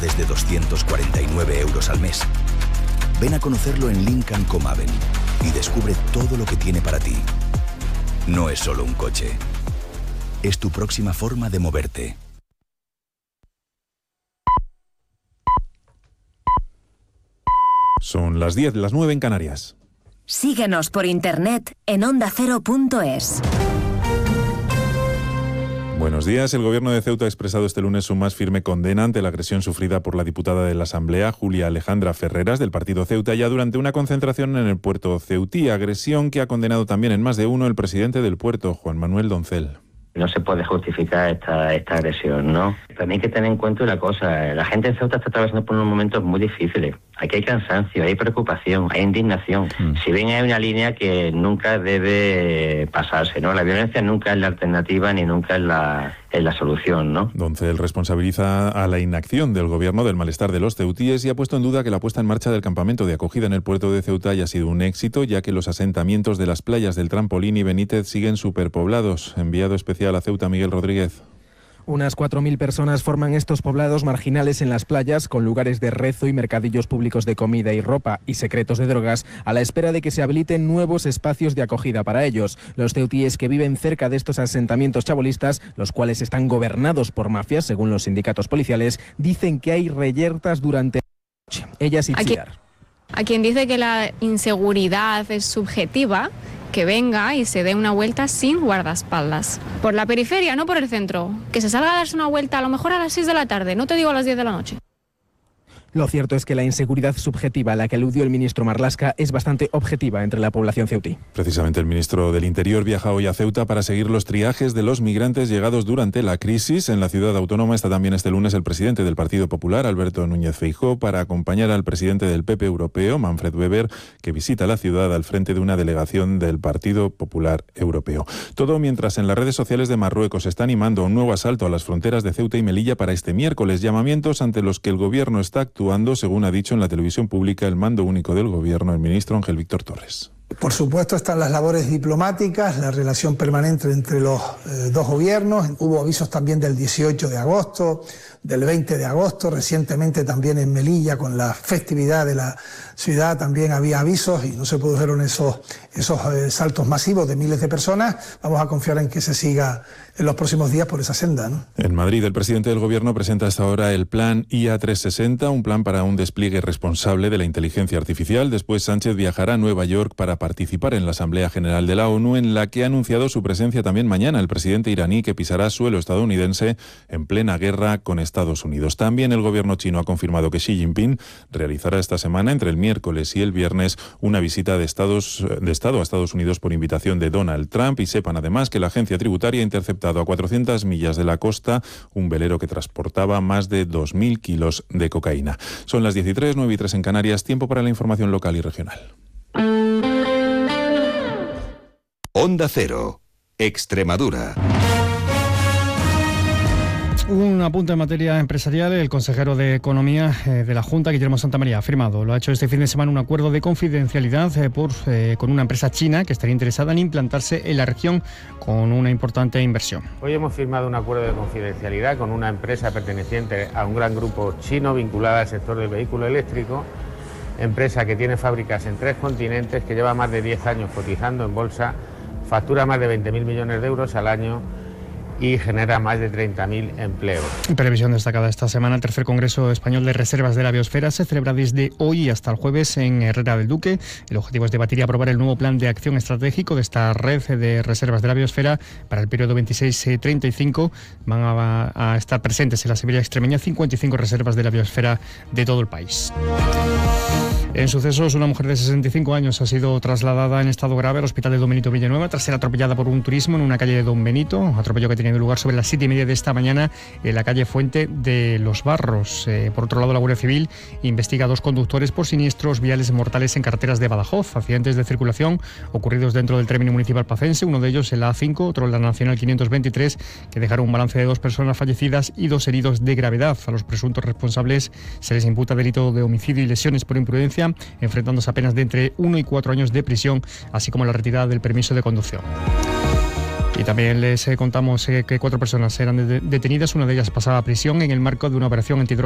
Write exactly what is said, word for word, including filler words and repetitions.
desde doscientos cuarenta y nueve euros al mes. Ven a conocerlo en Lincoln Comaven y descubre todo lo que tiene para ti. No es solo un coche, es tu próxima forma de moverte. Son las diez, las nueve en Canarias. Síguenos por internet en onda cero punto es. Buenos días. El Gobierno de Ceuta ha expresado este lunes su más firme condena ante la agresión sufrida por la diputada de la Asamblea, Julia Alejandra Ferreras, del partido Ceuta, ya durante una concentración en el puerto ceutí. Agresión que ha condenado también en más de uno el presidente del puerto, Juan Manuel Doncel. No se puede justificar esta, esta agresión, ¿no? También hay que tener en cuenta una cosa, la gente de Ceuta está atravesando por unos momentos muy difíciles. Aquí hay cansancio, hay preocupación, hay indignación. Mm. Si bien hay una línea que nunca debe pasarse, ¿no? La violencia nunca es la alternativa ni nunca es la, es la solución, ¿no? Doncel responsabiliza a la inacción del gobierno del malestar de los ceutíes y ha puesto en duda que la puesta en marcha del campamento de acogida en el puerto de Ceuta haya sido un éxito, ya que los asentamientos de las playas del Trampolín y Benítez siguen superpoblados. Enviado especial a Ceuta, Miguel Rodríguez. Unas cuatro mil personas forman estos poblados marginales en las playas, con lugares de rezo y mercadillos públicos de comida y ropa y secretos de drogas, a la espera de que se habiliten nuevos espacios de acogida para ellos. Los ceutíes que viven cerca de estos asentamientos chabolistas, los cuales están gobernados por mafias, según los sindicatos policiales, dicen que hay reyertas durante la noche. Ellas y Chiar. A quien dice que la inseguridad es subjetiva, que venga y se dé una vuelta sin guardaespaldas. Por la periferia, no por el centro. Que se salga a darse una vuelta a lo mejor a las seis de la tarde, no te digo a las diez de la noche. Lo cierto es que la inseguridad subjetiva a la que aludió el ministro Marlaska es bastante objetiva entre la población ceutí. Precisamente el ministro del Interior viaja hoy a Ceuta para seguir los triajes de los migrantes llegados durante la crisis. En la ciudad autónoma está también este lunes el presidente del Partido Popular, Alberto Núñez Feijóo, para acompañar al presidente del P P Europeo, Manfred Weber, que visita la ciudad al frente de una delegación del Partido Popular Europeo. Todo mientras en las redes sociales de Marruecos se está animando a un nuevo asalto a las fronteras de Ceuta y Melilla para este miércoles, llamamientos ante los que el gobierno está actuando actuando, según ha dicho en la televisión pública el mando único del gobierno, el ministro Ángel Víctor Torres. Por supuesto están las labores diplomáticas, la relación permanente entre los eh, dos gobiernos. Hubo avisos también del dieciocho de agosto, del veinte de agosto, recientemente también en Melilla con la festividad de la ciudad también había avisos y no se produjeron esos, esos eh, saltos masivos de miles de personas. Vamos a confiar en que se siga en los próximos días por esa senda, ¿no? En Madrid, el presidente del gobierno presenta hasta ahora el plan I A trescientos sesenta, un plan para un despliegue responsable de la inteligencia artificial. Después Sánchez viajará a Nueva York para participar en la Asamblea General de la ONU, en la que ha anunciado su presencia también mañana el presidente iraní, que pisará suelo estadounidense en plena guerra con Estados Unidos. También el gobierno chino ha confirmado que Xi Jinping realizará esta semana, entre el miércoles y el viernes, una visita de, Estados, de Estado a Estados Unidos por invitación de Donald Trump. Y sepan además que la agencia tributaria ha interceptado a cuatrocientas millas de la costa un velero que transportaba más de dos mil kilos de cocaína. Son las diez y tres, nueve y tres en Canarias, tiempo para la información local y regional. Onda Cero, Extremadura. Un apunte en materia empresarial. El consejero de Economía eh, de la Junta, Guillermo Santamaría, ha firmado, lo ha hecho este fin de semana, un acuerdo de confidencialidad eh, por, eh, con una empresa china que estaría interesada en implantarse en la región con una importante inversión. Hoy hemos firmado un acuerdo de confidencialidad con una empresa perteneciente a un gran grupo chino vinculada al sector del vehículo eléctrico, empresa que tiene fábricas en tres continentes, que lleva más de diez años cotizando en bolsa, factura más de veinte mil millones de euros al año y genera más de treinta mil empleos. Previsión destacada esta semana: el tercer Congreso Español de Reservas de la Biosfera se celebra desde hoy hasta el jueves en Herrera del Duque. El objetivo es debatir y aprobar el nuevo plan de acción estratégico de esta red de reservas de la biosfera para el periodo veintiséis treinta y cinco. Van a, a estar presentes en la Siberia extremeña cincuenta y cinco reservas de la biosfera de todo el país. En sucesos, una mujer de sesenta y cinco años ha sido trasladada en estado grave al hospital de Don Benito Villanueva tras ser atropellada por un turismo en una calle de Don Benito, atropello que ha tenido lugar sobre las siete y media de esta mañana en la calle Fuente de los Barros. Eh, por otro lado, la Guardia Civil investiga a dos conductores por siniestros viales mortales en carreteras de Badajoz, accidentes de circulación ocurridos dentro del término municipal pacense, uno de ellos en la A cinco, otro en la Nacional quinientos veintitrés, que dejaron un balance de dos personas fallecidas y dos heridos de gravedad. A los presuntos responsables se les imputa delito de homicidio y lesiones por imprudencia, enfrentándose a penas de entre uno y cuatro años de prisión, así como la retirada del permiso de conducción. Y también les eh, contamos eh, que cuatro personas eran de- detenidas, una de ellas pasaba a prisión en el marco de una operación antidrogas